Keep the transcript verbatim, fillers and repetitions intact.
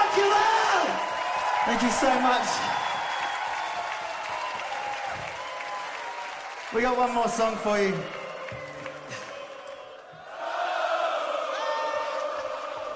rock you out! Thank you so much. We got one more song for you.